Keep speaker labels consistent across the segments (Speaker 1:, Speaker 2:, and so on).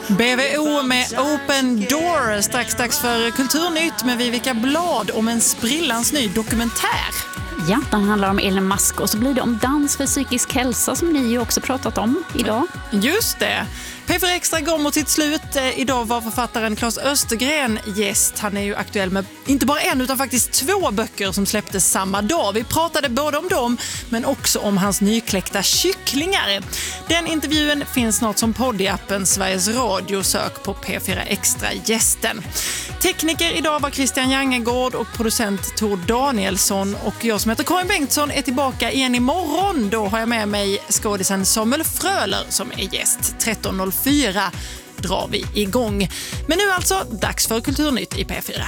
Speaker 1: BVO med Open Door, strax dags för Kulturnytt med Vivica Blad om en sprillans ny dokumentär.
Speaker 2: Ja, den handlar om Elon Musk och så blir det om dans för psykisk hälsa som ni ju också pratat om idag.
Speaker 1: Just det. P4 Extra går mot sitt slut. Idag var författaren Claes Östergren gäst. Han är ju aktuell med inte bara en utan faktiskt 2 böcker som släpptes samma dag. Vi pratade både om dem men också om hans nykläckta kycklingar. Den intervjun finns snart som podd i appen Sveriges Radio. Sök på P4 Extra gästen. Tekniker idag var Christian Jangegård och producent Tor Danielsson, och jag som heter Karin Bengtsson är tillbaka igen imorgon. Då har jag med mig skådisen Samuel Fröler som är gäst. 13.04 drar vi igång. Men nu alltså dags för Kulturnytt i P4.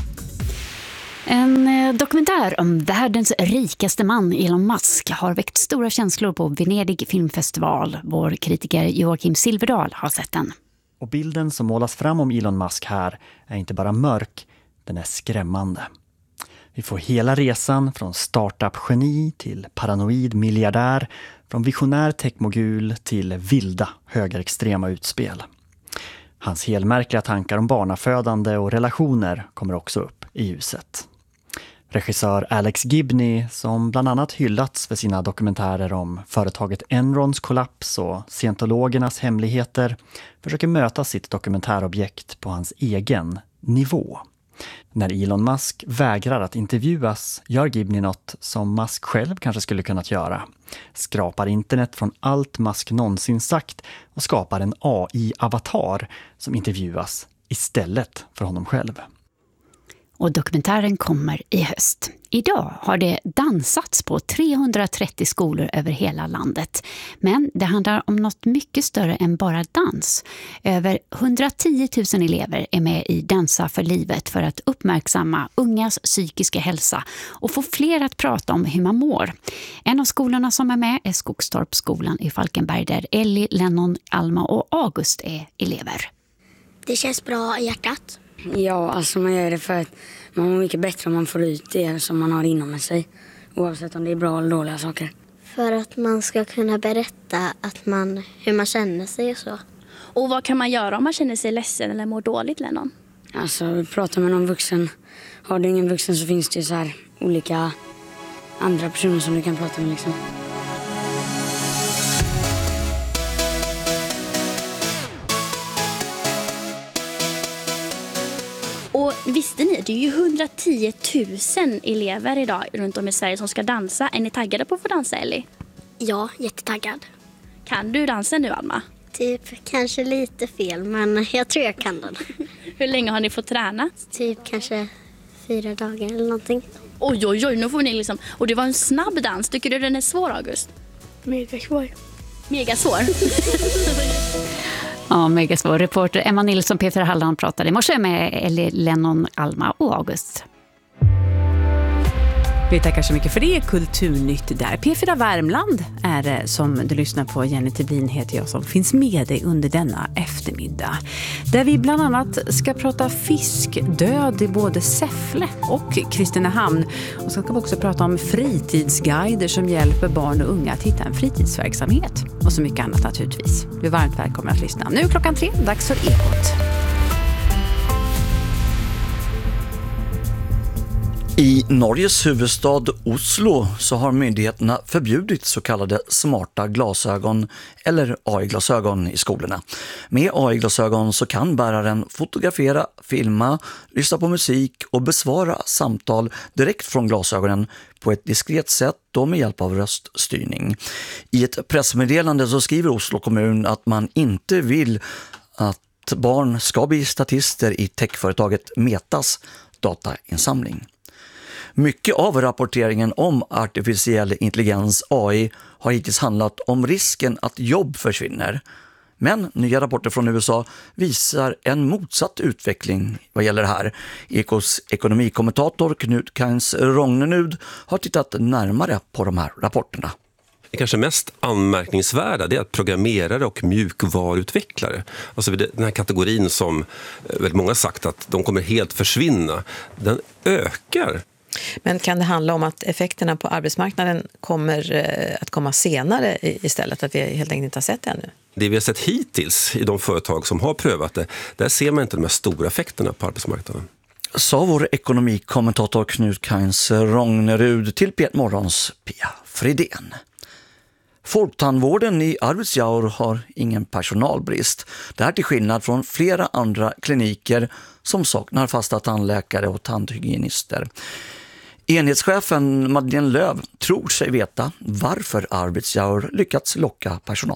Speaker 2: En dokumentär om världens rikaste man Elon Musk har väckt stora känslor på Venedig filmfestival. Vår kritiker Joakim Silverdal har sett den.
Speaker 3: Och bilden som målas fram om Elon Musk här är inte bara mörk, den är skrämmande. Vi får hela resan från startup-geni till paranoid miljardär, från visionär techmogul till vilda högerextrema utspel. Hans helmärkliga tankar om barnafödande och relationer kommer också upp i ljuset. Regissör Alex Gibney, som bland annat hyllats för sina dokumentärer om företaget Enrons kollaps och scientologernas hemligheter, försöker möta sitt dokumentärobjekt på hans egen nivå. När Elon Musk vägrar att intervjuas gör Gibney något som Musk själv kanske skulle kunnat göra. Skrapar internet från allt Musk någonsin sagt och skapar en AI-avatar som intervjuas istället för honom själv.
Speaker 2: Och dokumentären kommer i höst. Idag har det dansats på 330 skolor över hela landet. Men det handlar om något mycket större än bara dans. Över 110 000 elever är med i Dansa för livet för att uppmärksamma ungas psykiska hälsa och få fler att prata om hur man mår. En av skolorna som är med är Skogstorpsskolan i Falkenberg där Ellie, Lennon, Alma och August är elever.
Speaker 4: Det känns bra i hjärtat.
Speaker 5: Ja, alltså man gör det för att man mår mycket bättre om man får ut det som man har inom sig. Oavsett om det är bra eller dåliga saker.
Speaker 4: För att man ska kunna berätta hur man känner sig och så.
Speaker 6: Och vad kan man göra om man känner sig ledsen eller mår dåligt, Lennon?
Speaker 5: Alltså prata med någon vuxen. Har du ingen vuxen så finns det ju så här olika andra personer som du kan prata med liksom.
Speaker 6: Och visste ni, det är ju 110 000 elever idag runt om i Sverige som ska dansa. Är ni taggade på att få dansa, Ellie?
Speaker 4: Ja, jättetaggad.
Speaker 6: Kan du dansa nu, Alma?
Speaker 4: Typ kanske lite fel, men jag tror jag kan den.
Speaker 6: Hur länge har ni fått träna?
Speaker 4: Typ kanske 4 dagar eller någonting.
Speaker 6: Oj, nu får ni liksom... Och det var en snabb dans. Tycker du den är svår, August?
Speaker 4: Megasvår.
Speaker 6: Megasvår?
Speaker 2: Ja, megasvår. Reporter Emma Nilsson, P4 Halland, pratade i morse med Ellie, Lennon, Alma och August.
Speaker 7: Vi tackar så mycket för det. Kulturnytt där. P4 Värmland är det som du lyssnar på. Jenny Tedin heter jag som finns med dig under denna eftermiddag. Där vi bland annat ska prata fiskdöd i både Säffle och Kristinehamn. Och så ska vi också prata om fritidsguider som hjälper barn och unga att hitta en fritidsverksamhet. Och så mycket annat naturligtvis. Du är varmt välkommen att lyssna. Nu 3:00, dags för Ekot.
Speaker 8: I Norges huvudstad Oslo så har myndigheterna förbjudit så kallade smarta glasögon eller AI-glasögon i skolorna. Med AI-glasögon så kan bäraren fotografera, filma, lyssna på musik och besvara samtal direkt från glasögonen på ett diskret sätt och med hjälp av röststyrning. I ett pressmeddelande så skriver Oslo kommun att man inte vill att barn ska bli statister i techföretaget Metas datainsamling. Mycket av rapporteringen om artificiell intelligens AI har hittills handlat om risken att jobb försvinner. Men nya rapporter från USA visar en motsatt utveckling vad gäller det här. Ekos ekonomikommentator Knut Kains Rognenud har tittat närmare på de här rapporterna.
Speaker 9: Det kanske mest anmärkningsvärda är att programmerare och mjukvaruutvecklare, alltså den här kategorin som väldigt många sagt att de kommer helt försvinna, den ökar.
Speaker 10: Men kan det handla om att effekterna på arbetsmarknaden kommer att komma senare istället, att vi helt enkelt inte har sett det ännu?
Speaker 9: Det vi har sett hittills i de företag som har prövat det, där ser man inte de här stora effekterna på arbetsmarknaden.
Speaker 8: Sa vår ekonomikommentator Knut Kains Rognerud till P1 Morgons Pia Fridén. Folktandvården i Arvidsjaur har ingen personalbrist. Det här till skillnad från flera andra kliniker som saknar fasta tandläkare och tandhygienister. Enhetschefen Madeleine Löv tror sig veta varför Arvidsjaur lyckats locka personal.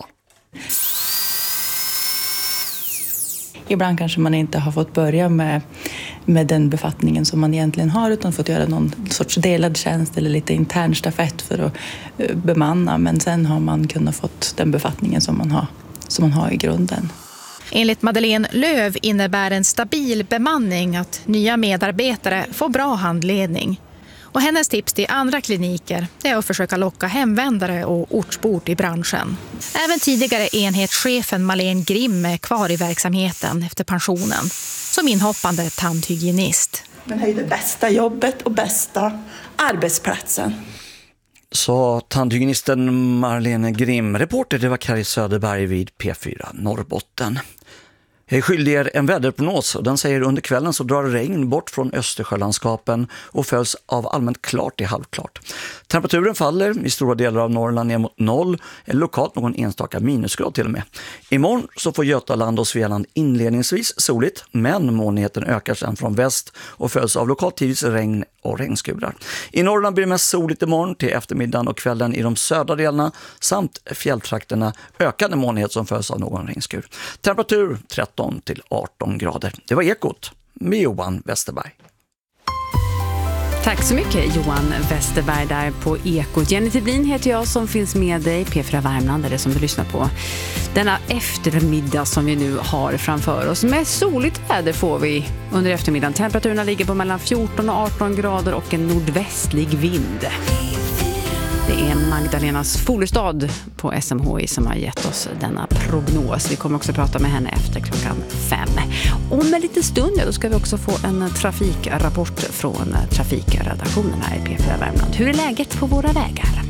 Speaker 11: Ibland kanske man inte har fått börja med den befattningen som man egentligen har, utan fått göra någon sorts delad tjänst eller lite intern stafett för att bemanna. Men sen har man kunnat fått den befattningen som man har i grunden.
Speaker 12: Enligt Madeleine Löv innebär en stabil bemanning att nya medarbetare får bra handledning. Och hennes tips till andra kliniker är att försöka locka hemvändare och ortsbor i branschen. Även tidigare enhetschefen Malene Grimm är kvar i verksamheten efter pensionen som inhoppande tandhygienist.
Speaker 13: Men det är det bästa jobbet och bästa arbetsplatsen.
Speaker 8: Så tandhygienisten Marlene Grimm, reporter det var Kari Söderberg vid P4 Norrbotten. Jag är skyldig er en väderprognos och den säger under kvällen så drar regn bort från Östersjölandskapen och följs av allmänt klart till halvklart. Temperaturen faller i stora delar av Norrland ner mot 0 eller lokalt någon enstaka minusgrad till och med. Imorgon så får Götaland och Svealand inledningsvis soligt, men molnigheten ökar sedan från väst och följs av lokalt tidvis regn och regnskurar. I Norrland blir det mest soligt imorgon till eftermiddagen och kvällen i de södra delarna samt fjälltrakterna ökande molnighet som följs av någon regnskur. Temperatur 13 till 18 grader. Det var Ekot med Johan Westerberg.
Speaker 7: Tack så mycket Johan Westerberg där på Ekot. Jenny Tidlin heter jag som finns med dig. P4 Värmland är det som du lyssnar på. Denna eftermiddag som vi nu har framför oss. Med soligt väder får vi under eftermiddagen. Temperaturerna ligger på mellan 14 och 18 grader och en nordvästlig vind. Det är Magdalenas Folestad på SMHI som har gett oss denna prognos. Vi kommer också prata med henne efter 5:00. Om en liten stund då ska vi också få en trafikrapport från trafikredaktionen här i P4 Värmland. Hur är läget på våra vägar?